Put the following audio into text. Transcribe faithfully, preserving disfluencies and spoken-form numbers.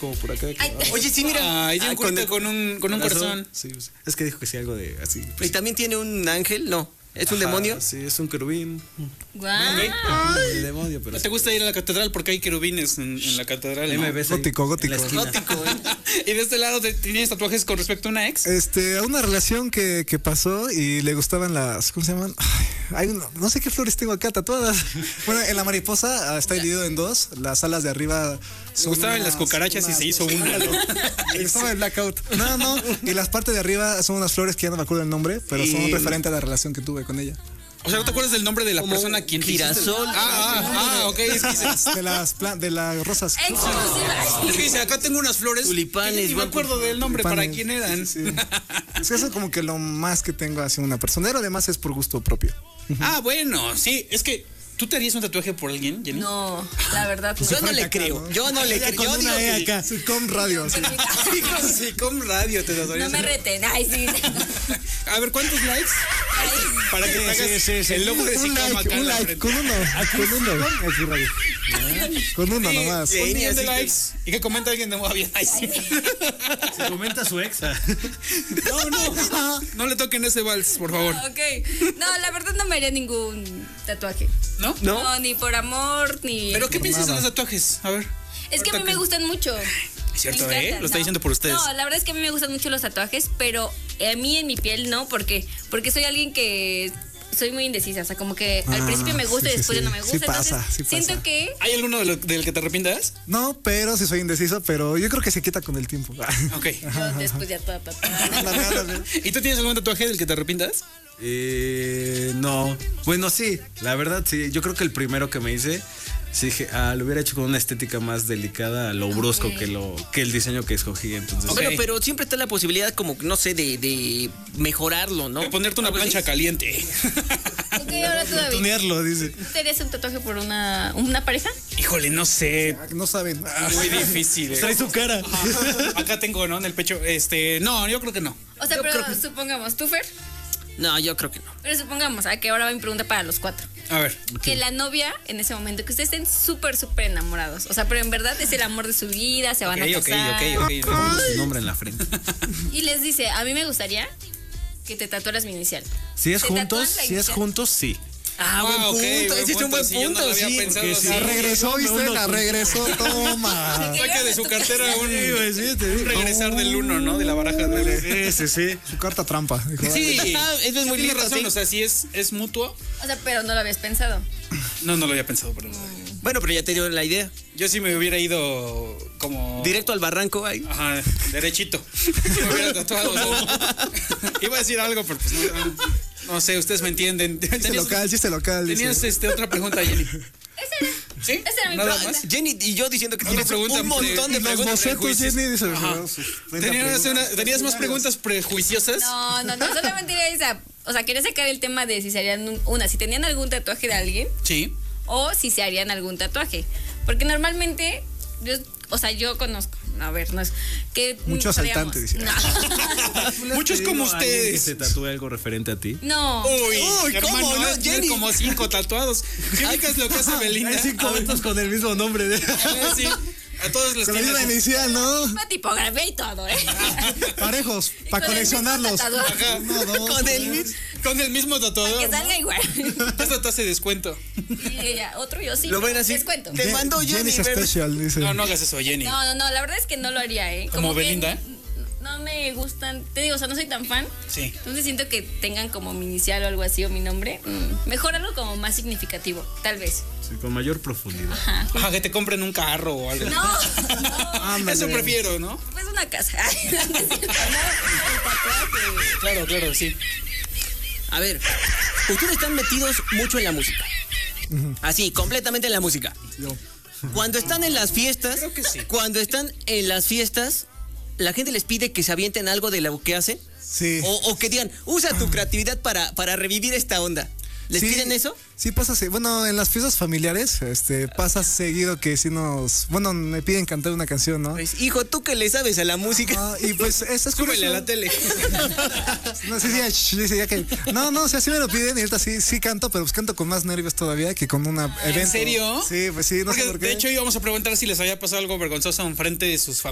como por acá. Ay, Ah, Oye, sí, mira. Ay, tiene Ah, un curita el- con un, con un corazón. sí, sí. Es que dijo que sí, algo de así. ¿Y pues, también tiene un ángel? No. ¿Es un ajá, demonio? Sí, es un querubín. guau. El demonio, pero. ¿No te gusta ir a la catedral? Porque hay querubines en, en la catedral, ¿no? M B C. Gótico, gótico. En la esquina. Gótico, ¿eh? Y de este lado, ¿te- ¿tienes tatuajes con respecto a una ex? Este, a una relación que, que pasó y le gustaban las, ¿cómo se llaman? Ay, hay un- no sé qué flores tengo acá tatuadas. Bueno, en la mariposa ah, está dividido en dos. Las alas de arriba Me son gustaban unas- las cucarachas y unas- se hizo una. ¿no? Le gustaba el blackout. No, no. Y las partes de arriba son unas flores que ya no me acuerdo el nombre, pero son Y- referente a la relación que tuve con ella. O sea, ¿no te acuerdas del nombre de la Como persona a quien te hiciste? girasol. Ah, ah, ah, ok. Es que dice, De las plan- de las rosas. Exclusiva. es que dice, acá tengo unas flores. Tulipanes, que ni me buen- acuerdo del nombre, ¿para Tulipanes. quién eran? Sí, sí. Es que eso es como que lo más que tengo hacia una persona. Pero además es por gusto propio. Ah, bueno, sí. Es que, ¿tú te harías un tatuaje por alguien, Jenny? No, la verdad. Yo no le acá, creo. ¿no? Yo no le creo. Yo digo que- acá. Sí, con radio. así. Sí, con radio te tatuarías. No me reten. Ay, sí. A ver, ¿cuántos likes? Para que te hagas sí, sí, sí. el logo de Un Sicoma like, acá en un la like, frente. con uno. Con uno. Aquí, radio. Con uno Sí, nomás. Un millón de así que- likes. Y que comenta alguien de moda bien. Ay, sí. Se comenta su exa. No, no. No le toquen ese vals, por favor. Ok. No, la verdad no me haría ningún tatuaje. ¿No? ¿No? No, ni por amor, ni. ¿Pero qué piensas de los tatuajes? A ver. Es que a mí ahorita me gustan mucho. Es cierto, Me ¿eh? encantan, Lo está no. diciendo por ustedes. No, la verdad es que a mí me gustan mucho los tatuajes, pero a mí en mi piel no, porque porque soy alguien que soy muy indecisa, o sea, como que al Ah, principio me gusta sí, y después sí, ya no me sí. gusta, Sí pasa, entonces sí pasa. siento que ¿Hay alguno de lo- del que te arrepientas? No, pero sí soy indeciso, pero yo creo que se quita con el tiempo. Ok. yo después ya toda tatuada. Ándale, ándale. ¿Y tú tienes algún tatuaje del que te arrepientas? Eh, no. Bueno, sí, la verdad sí. Yo creo que el primero que me hice, sí dije, ah, lo hubiera hecho con una estética más delicada, a lo brusco Ok. que lo que el diseño que escogí. Entonces, Ok. Bueno, pero siempre está la posibilidad como, no sé, de, de mejorarlo, ¿no? De ponerte una Algo así. plancha caliente. Ok, ahora tú, David, Tunearlo, dice. ¿te harías un tatuaje por una, una pareja? Híjole, no sé. No saben. Muy difícil. ¿eh? trae su cara. Ajá. Acá tengo, ¿no? En el pecho. Este, no, yo creo que no. O sea, Yo pero creo que- supongamos, tú, Fer, No, yo creo que no. pero supongamos, a que ahora va mi pregunta para los cuatro. A ver. Que la novia, en ese momento, que ustedes estén súper, súper enamorados. O sea, pero en verdad es el amor de su vida, se van Ok, a ok, casar. ok, ok. Pongo su nombre en la frente. Y les dice, a mí me gustaría que te tatuaras mi inicial. Si es ¿Se juntos, tatúan la si es inicial? juntos, sí. Ah, Ah, buen ok, punto. buen Ese es un punto, buen sí, yo no punto, lo había sí. pensado porque así. La sí. regresó, ¿viste? La regresó. Toma. Que Saca de llevas su tu cartera un, Sí, te un regresar del uno, ¿no? De la baraja. Sí, sí, sí. Su carta trampa. Dijo, Sí, Ah, eso es muy tienes lindo, razón. sí. O sea, si es, es mutuo. O sea, pero no lo habías pensado. No, no lo había pensado por eso. Bueno, pero ya te dio la idea. Yo sí me hubiera ido como. Directo al barranco ahí. Ajá, derechito. Me hubiera tatuado. o sea, iba a decir algo, pero pues no. No sé, ustedes me entienden. Chiste Tenías, local, chiste local. dice. tenías este, otra pregunta, Jenny. Esa era. ¿Sí? Esa era mi Nada pregunta. más. Jenny y yo diciendo que Otra tienes pregunta, un montón de Y los preguntas. bocetos, prejuicios. Jenny, dice. Ajá. Venga, ¿Tenías, pregunta. una- ¿Tenías más preguntas prejuiciosas? No, no, no, solamente era esa. O sea, quería sacar el tema de si se harían un- una, si tenían algún tatuaje de alguien Sí. o si se harían algún tatuaje. Porque normalmente, yo, o sea, yo conozco, a ver, no es que Mucho sabíamos- asaltante, dice. No. Muchos como ¿Alguien que ustedes. se tatúe algo referente a ti? No. Uy, Uy, hermano, ¿cómo no, es tener Jenny? como cinco tatuados. ¿Qué ubicas lo que hace Belinda? Hay cinco vatos con el mismo nombre. De... Ah, sí. A todos los Con la misma tiene. inicial, ¿no? Misma tipografía y todo, ¿eh? Parejos, Y para con el mismo coleccionarlos. tatuador. Ajá. Uno, dos, Con el tres. mismo. Con el mismo tatuador. Que salga igual. Eso te hace descuento. Y ella, otro yo sí. Lo ven así. Les cuento. Te mando Jenny. Jenny's ¿verdad? Special, dice. No, no hagas eso, Jenny. No, no, no, la verdad es que no lo haría, ¿eh? ¿Como que Belinda? No me gustan, te digo, o sea, no soy tan fan. Sí. Entonces siento que tengan como mi inicial o algo así o mi nombre. Mm, mejor algo como más significativo, tal vez. Sí, con mayor profundidad. Ajá. Ajá, que te compren un carro o algo. No, no, Ándale. Eso prefiero, ¿no? pues una casa. Ay, no, no es cierto, no, el tatuaje. Claro, claro, sí. A ver, ustedes están metidos mucho en la música. Así, completamente en la música. Yo. Cuando están en las fiestas, Creo que sí. cuando están en las fiestas, la gente les pide que se avienten algo de lo que hacen. Sí. O, o que digan, usa tu creatividad para, para revivir esta onda. ¿Les Sí, piden eso? Sí, pasa, se- bueno, en las fiestas familiares, este, pasa seguido que si nos, bueno, me piden cantar una canción, ¿no? Pues, hijo, tú que le sabes a la música. Ah, y pues, esa es Súbele a curioso. la tele. No, sí, sí, ya, sh, dice ya que, no, no, o sea, sí me lo piden y ahorita sí, sí canto, pero pues canto con más nervios todavía que con una evento. serio? Sí, pues sí, no Porque, sé por qué. de hecho, íbamos a preguntar si les había pasado algo vergonzoso en frente de sus familiares.